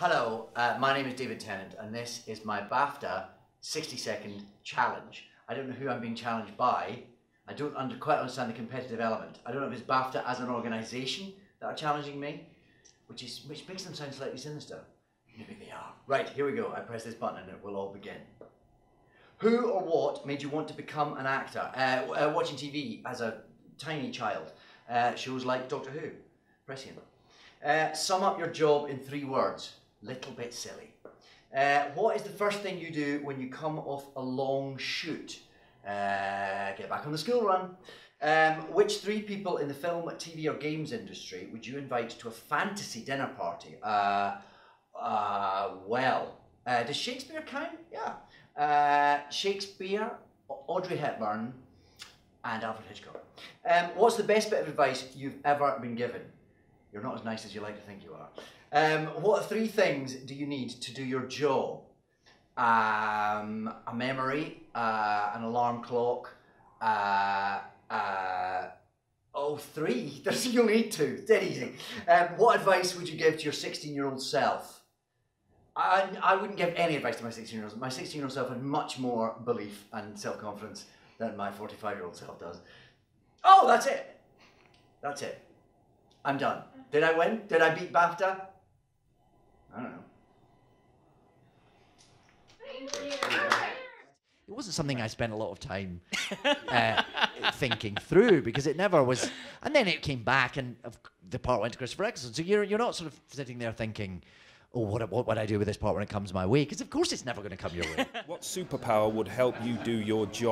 Hello, my name is David Tennant, and this is my BAFTA 60-second challenge. I don't know who I'm being challenged by. I don't quite understand the competitive element. I don't know if it's BAFTA as an organisation that are challenging me, which makes them sound slightly sinister. Maybe they are. Right, here we go. I press this button and it will all begin. Who or what made you want to become an actor? Watching TV as a tiny child. Shows like Doctor Who. Prescient. Sum up your job in 3 words. Little bit silly. What is the first thing you do when you come off a long shoot? Get back on the school run. Which 3 people in the film, TV or games industry would you invite to a fantasy dinner party? Does Shakespeare count? Yeah. Shakespeare, Audrey Hepburn, and Alfred Hitchcock. What's the best bit of advice you've ever been given? You're not as nice as you like to think you are. What 3 things do you need to do your job? A memory, an alarm clock, 3. You'll need 2. Dead easy. What advice would you give to your 16-year-old self? I wouldn't give any advice to my 16-year-old. My 16-year-old self had much more belief and self-confidence than my 45-year-old self does. Oh, that's it. That's it. I'm done. Did I win? Did I beat BAFTA? I don't know. It wasn't something I spent a lot of time thinking through, because it never was. And then it came back, and the part went to Christopher Eccleston. So you're not sort of sitting there thinking, oh, what would I do with this part when it comes my way? Because of course it's never going to come your way. What superpower would help you do your job?